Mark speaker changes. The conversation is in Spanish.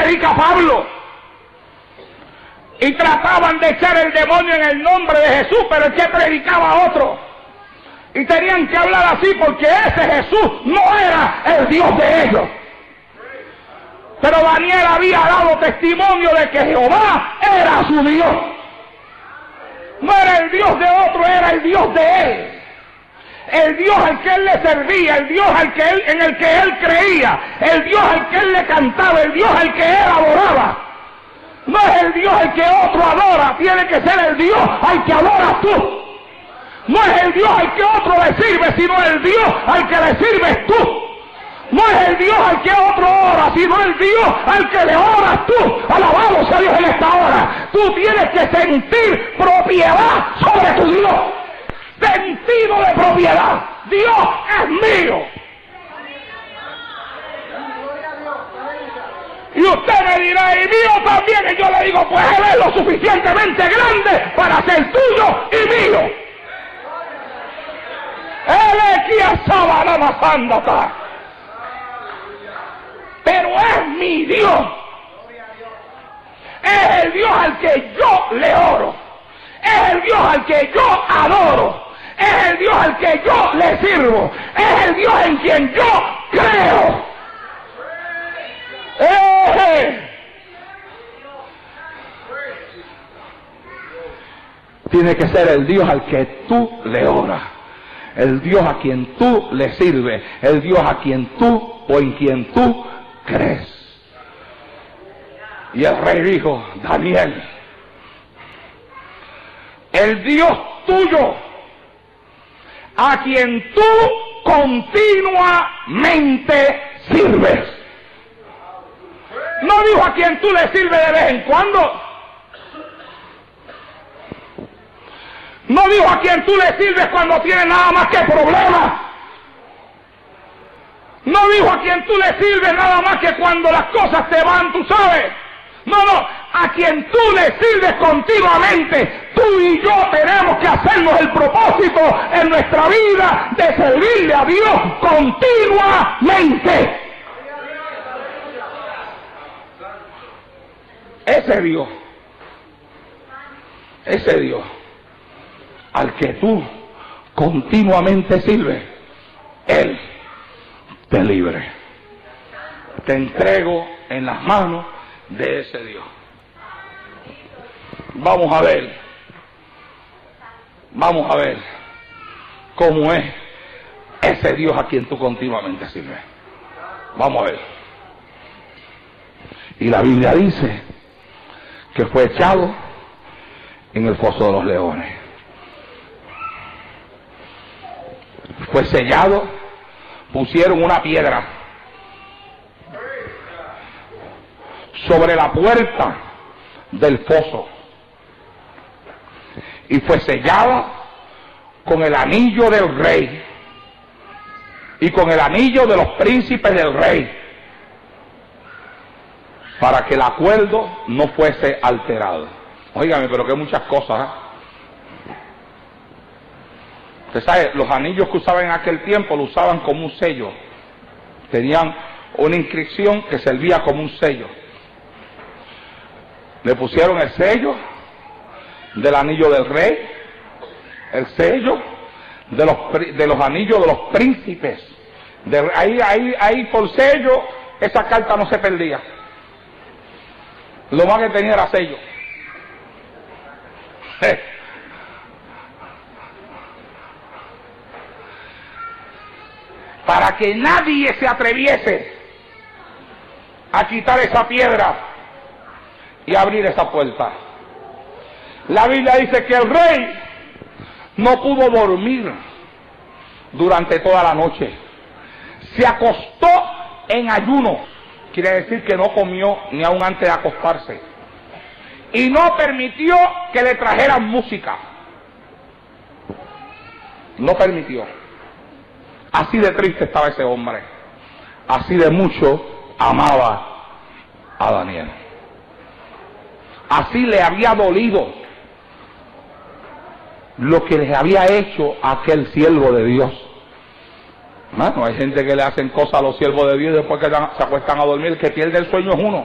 Speaker 1: predica Pablo. Y trataban de echar el demonio en el nombre de Jesús, pero el que predicaba otro. Y tenían que hablar así porque ese Jesús no era el Dios de ellos. Pero Daniel había dado testimonio de que Jehová era su Dios. No era el Dios de otro, era el Dios de él. El Dios al que él le servía, el Dios en el que él creía, el Dios al que él le cantaba, el Dios al que él adoraba. No es el Dios al que otro adora, tiene que ser el Dios al que adoras tú. No es el Dios al que otro le sirve, sino el Dios al que le sirves tú. No es el Dios al que otro ora, sino el Dios al que le oras tú. Alabado sea Dios en esta hora. Tú tienes que sentir propiedad sobre tu Dios. Sentido de propiedad. Dios es mío. Y usted me dirá, y mío también. Y yo le digo, pues él es lo suficientemente grande para ser tuyo y mío. Él es quien sabe la mazandata. Pero es mi Dios. Es el Dios al que yo le oro. Es el Dios al que yo adoro. Es el Dios al que yo le sirvo. Es el Dios en quien yo creo. Tiene que ser el Dios al que tú le oras. El Dios a quien tú le sirves. El Dios a quien tú o en quien tú crees. Y el rey dijo, Daniel, el Dios tuyo, a quien tú continuamente sirves. No dijo a quien tú le sirves de vez en cuando. No dijo a quien tú le sirves cuando tienes nada más que problemas. No dijo a quien tú le sirves nada más que cuando las cosas te van, tú sabes. No, a quien tú le sirves continuamente. Tú y yo tenemos que hacernos el propósito en nuestra vida de servirle a Dios continuamente. Ese Dios al que tú continuamente sirves, Él te libre. Te entrego en las manos de ese Dios. Vamos a ver cómo es ese Dios a quien tú continuamente sirves. Vamos a ver. Y la Biblia dice que fue echado en el foso de los leones. Fue sellado, pusieron una piedra sobre la puerta del foso y fue sellada con el anillo del rey y con el anillo de los príncipes del rey, para que el acuerdo no fuese alterado. Óigame, pero que muchas cosas, ¿eh? Usted sabe, los anillos que usaban en aquel tiempo lo usaban como un sello. Tenían una inscripción que servía como un sello. Le pusieron el sello del anillo del rey, el sello de los anillos de los príncipes. Ahí por sello, esa carta no se perdía. Lo más que tenía era sello. Para que nadie se atreviese a quitar esa piedra y abrir esa puerta. La Biblia dice que el rey no pudo dormir durante toda la noche. Se acostó en ayuno. Quiere decir que no comió ni aún antes de acostarse. Y no permitió que le trajeran música. No permitió. Así de triste estaba ese hombre. Así de mucho amaba a Daniel. Así le había dolido lo que les había hecho aquel siervo de Dios. Mano, hay gente que le hacen cosas a los siervos de Dios y después que se acuestan a dormir, el que pierde el sueño es uno.